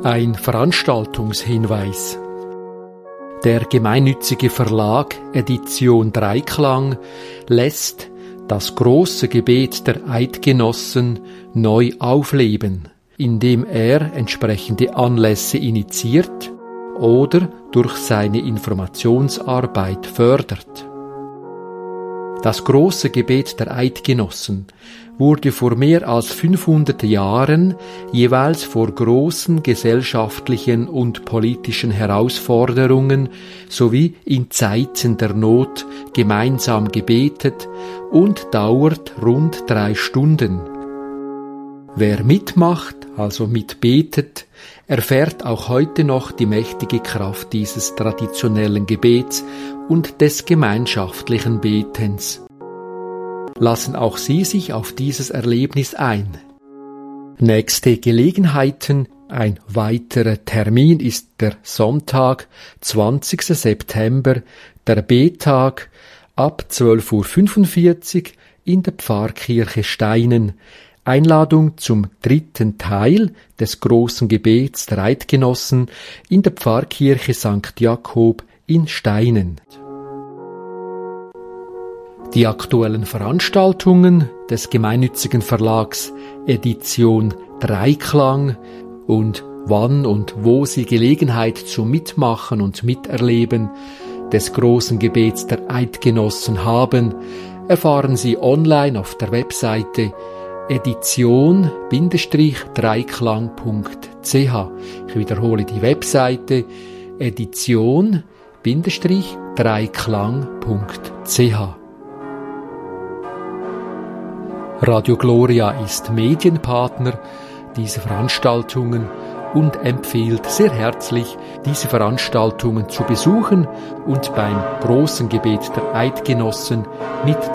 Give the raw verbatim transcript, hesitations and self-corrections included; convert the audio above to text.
Ein Veranstaltungshinweis. Der gemeinnützige Verlag Edition Dreiklang lässt das große Gebet der Eidgenossen neu aufleben, indem er entsprechende Anlässe initiiert oder durch seine Informationsarbeit fördert. Das große Gebet der Eidgenossen wurde vor mehr als fünfhundert Jahren jeweils vor großen gesellschaftlichen und politischen Herausforderungen sowie in Zeiten der Not gemeinsam gebetet und dauert rund drei Stunden. Wer mitmacht, also mitbetet, erfährt auch heute noch die mächtige Kraft dieses traditionellen Gebets und des gemeinschaftlichen Betens. Lassen auch Sie sich auf dieses Erlebnis ein. Nächste Gelegenheiten. Ein weiterer Termin ist der Sonntag, zwanzigster September, der B-Tag, ab zwölf Uhr fünfundvierzig in der Pfarrkirche Steinen. Einladung zum dritten Teil des großen Gebets der Eidgenossen in der Pfarrkirche Sankt Jakob in Steinen. Die aktuellen Veranstaltungen des gemeinnützigen Verlags Edition Dreiklang und wann und wo Sie Gelegenheit zum Mitmachen und Miterleben des großen Gebets der Eidgenossen haben, erfahren Sie online auf der Webseite edition dreiklang punkt c h. Ich wiederhole die Webseite edition dreiklang punkt c h. Radio Gloria ist Medienpartner dieser Veranstaltungen und empfiehlt sehr herzlich, diese Veranstaltungen zu besuchen und beim großen Gebet der Eidgenossen mit